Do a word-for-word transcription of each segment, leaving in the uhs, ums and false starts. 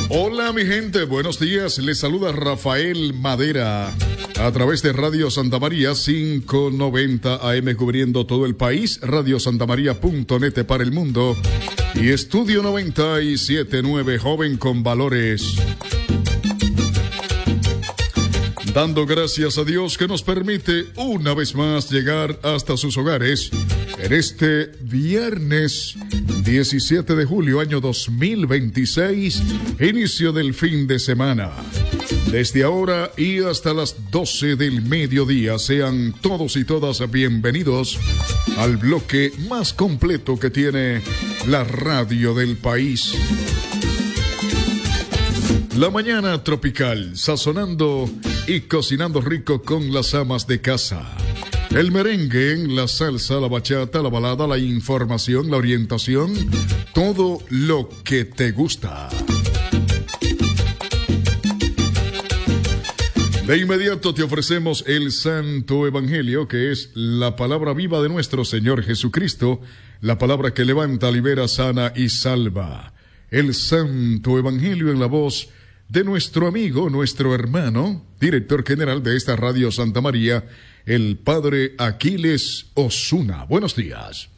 Hola mi gente, buenos días, les saluda Rafael Madera a través de Radio Santa María quinientos noventa A M cubriendo todo el país, radio santa maría punto net para el mundo y Estudio noventa y siete punto nueve Joven con Valores. Dando gracias a Dios que nos permite una vez más llegar hasta sus hogares en este viernes diecisiete de julio año dos mil veintiséis, inicio del fin de semana. Desde ahora y hasta las doce del mediodía, sean todos y todas bienvenidos al bloque más completo que tiene la radio del país. La mañana tropical, sazonando y cocinando rico con las amas de casa. El merengue, la salsa, la bachata, la balada, la información, la orientación, todo lo que te gusta. De inmediato te ofrecemos el Santo Evangelio, que es la palabra viva de nuestro Señor Jesucristo, la palabra que levanta, libera, sana y salva. El Santo Evangelio en la voz de nuestro amigo, nuestro hermano, director general de esta Radio Santa María, el Padre Aquiles Osuna. Buenos días.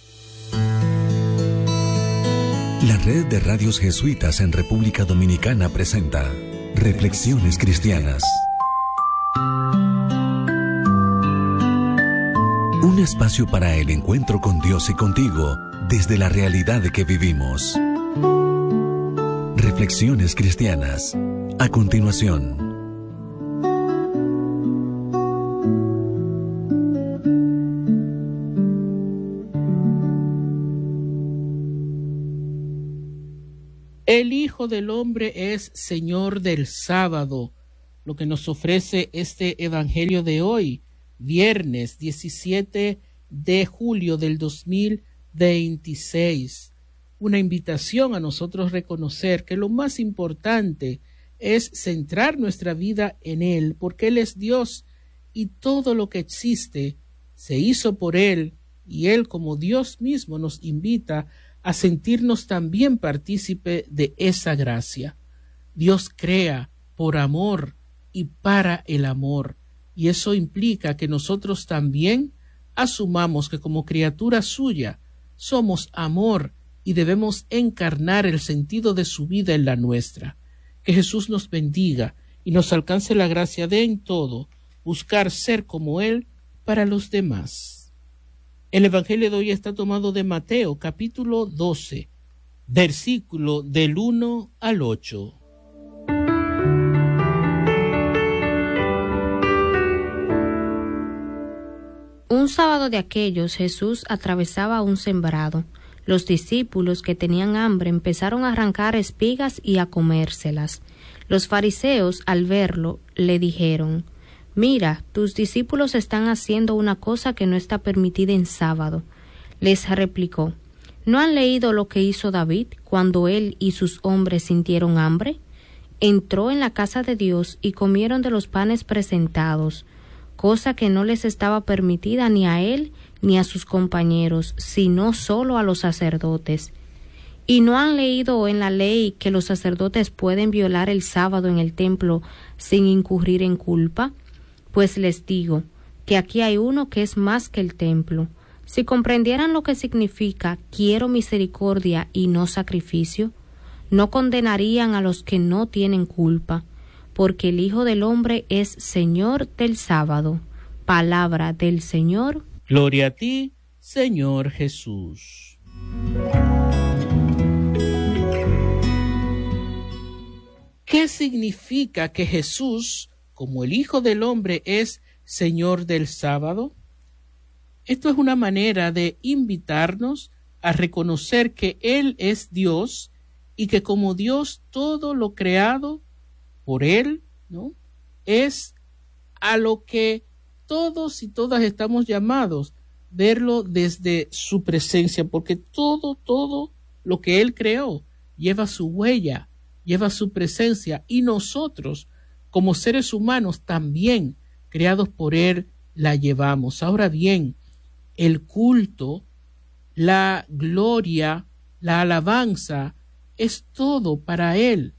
La Red de Radios Jesuitas en República Dominicana presenta Reflexiones Cristianas. Un espacio para el encuentro con Dios y contigo desde la realidad que vivimos. Reflexiones Cristianas. A continuación. El Hijo del Hombre es Señor del sábado, lo que nos ofrece este Evangelio de hoy, viernes diecisiete de julio del dos mil veintiséis. Una invitación a nosotros reconocer que lo más importante es centrar nuestra vida en Él, porque Él es Dios y todo lo que existe se hizo por Él, y Él como Dios mismo nos invita a sentirnos también partícipe de esa gracia. Dios crea por amor y para el amor, y eso implica que nosotros también asumamos que como criatura suya somos amor y debemos encarnar el sentido de su vida en la nuestra. Que Jesús nos bendiga y nos alcance la gracia de en todo buscar ser como Él para los demás. El Evangelio de hoy está tomado de Mateo, capítulo doce, versículo del uno al ocho. Un sábado de aquellos, Jesús atravesaba un sembrado. Los discípulos que tenían hambre empezaron a arrancar espigas y a comérselas. Los fariseos, al verlo, le dijeron: «Mira, tus discípulos están haciendo una cosa que no está permitida en sábado». Les replicó: ¿no han leído lo que hizo David cuando él y sus hombres sintieron hambre? Entró en la casa de Dios y comieron de los panes presentados, cosa que no les estaba permitida ni a él ni a sus compañeros, sino solo a los sacerdotes. ¿Y no han leído en la ley que los sacerdotes pueden violar el sábado en el templo sin incurrir en culpa? Pues les digo que aquí hay uno que es más que el templo. Si comprendieran lo que significa quiero misericordia y no sacrificio, no condenarían a los que no tienen culpa, porque el Hijo del Hombre es Señor del sábado. Palabra del Señor. Gloria a ti, Señor Jesús. ¿Qué significa que Jesús, como el Hijo del Hombre, es Señor del sábado? Esto es una manera de invitarnos a reconocer que Él es Dios y que como Dios todo lo creado por Él, ¿no?, es a lo que todos y todas estamos llamados, verlo desde su presencia, porque todo, todo lo que Él creó lleva su huella, lleva su presencia, y nosotros, como seres humanos también creados por Él, la llevamos. Ahora bien, el culto, la gloria, la alabanza, es todo para Él.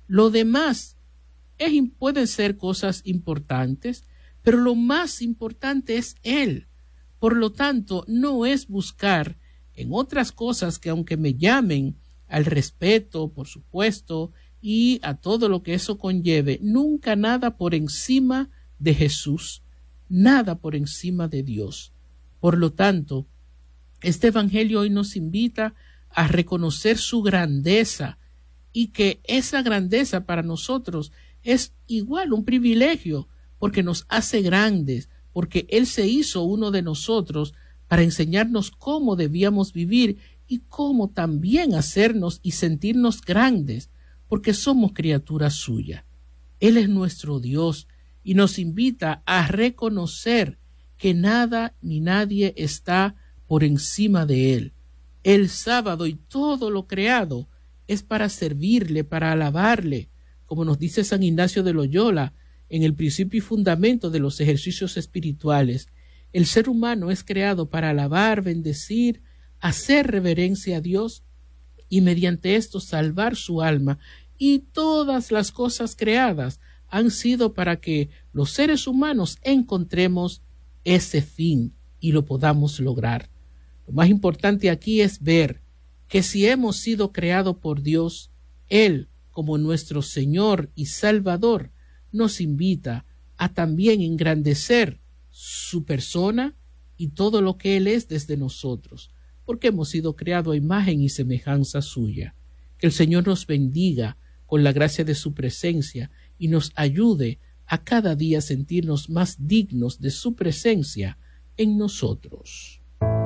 Lo demás es, pueden ser cosas importantes, pero lo más importante es Él. Por lo tanto, no es buscar en otras cosas que, aunque me llamen al respeto, por supuesto, y a todo lo que eso conlleve, nunca nada por encima de Jesús, nada por encima de Dios. Por lo tanto, este evangelio hoy nos invita a reconocer su grandeza y que esa grandeza para nosotros es igual un privilegio porque nos hace grandes, porque Él se hizo uno de nosotros para enseñarnos cómo debíamos vivir y cómo también hacernos y sentirnos grandes, porque somos criaturas suyas. Él es nuestro Dios y nos invita a reconocer que nada ni nadie está por encima de Él. El sábado y todo lo creado es para servirle, para alabarle, como nos dice San Ignacio de Loyola en el principio y fundamento de los ejercicios espirituales. El ser humano es creado para alabar, bendecir, hacer reverencia a Dios y mediante esto salvar su alma, y todas las cosas creadas han sido para que los seres humanos encontremos ese fin y lo podamos lograr. Lo más importante aquí es ver que si hemos sido creados por Dios, Él, como nuestro Señor y Salvador, nos invita a también engrandecer su persona y todo lo que Él es desde nosotros, porque hemos sido creados a imagen y semejanza suya. Que el Señor nos bendiga con la gracia de su presencia y nos ayude a cada día sentirnos más dignos de su presencia en nosotros.